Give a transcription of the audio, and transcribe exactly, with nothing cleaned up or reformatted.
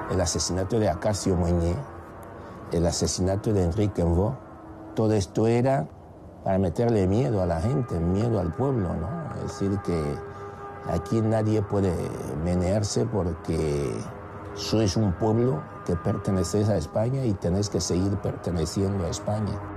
el asesinato de Acacio Moñé, el asesinato de Enrique Envó, todo esto era para meterle miedo a la gente, miedo al pueblo, ¿no? Es decir, que aquí nadie puede menearse porque sois un pueblo que perteneces a España y tenéis que seguir perteneciendo a España.